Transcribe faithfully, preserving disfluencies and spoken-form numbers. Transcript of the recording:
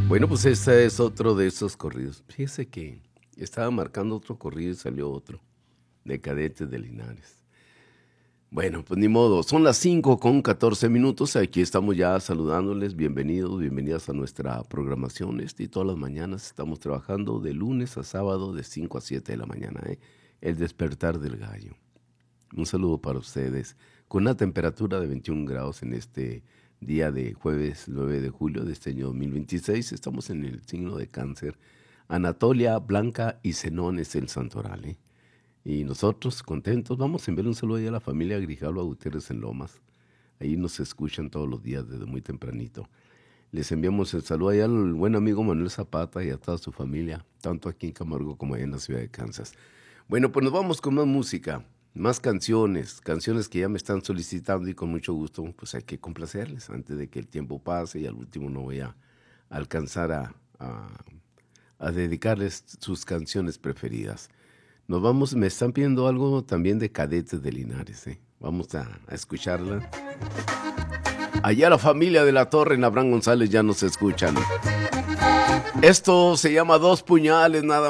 Bueno, pues este es otro de esos corridos. Fíjese que estaba marcando otro corrido y salió otro, de Cadetes de Linares. Bueno, pues ni modo, son las cinco con catorce minutos, aquí estamos ya saludándoles, bienvenidos, bienvenidas a nuestra programación. Este y todas las mañanas estamos trabajando de lunes a sábado de cinco a siete de la mañana, ¿eh? El despertar del gallo. Un saludo para ustedes, con una temperatura de veintiún grados en este día de jueves nueve de julio de este año dos mil veintiséis. Estamos en el signo de Cáncer. Anatolia, Blanca y Zenón es el santoral, ¿eh? Y nosotros contentos, vamos a enviar un saludo ahí a la familia Grijalva Gutiérrez en Lomas. Ahí nos escuchan todos los días desde muy tempranito. Les enviamos el saludo ahí al buen amigo Manuel Zapata y a toda su familia, tanto aquí en Camargo como allá en la ciudad de Kansas. Bueno, pues nos vamos con más música, más canciones, canciones que ya me están solicitando y con mucho gusto, pues hay que complacerles antes de que el tiempo pase y al último no voy a alcanzar a, a, a dedicarles sus canciones preferidas. Nos vamos, me están pidiendo algo también de Cadetes de Linares, ¿eh? Vamos a, a escucharla. Allá la familia de la Torre en Abraham González ya nos escuchan. Esto se llama Dos Puñales, nada